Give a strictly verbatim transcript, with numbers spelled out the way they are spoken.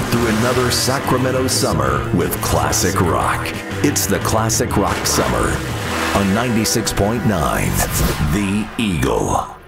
through another Sacramento summer with classic rock. It's the Classic Rock Summer on ninety-six point nine The Eagle.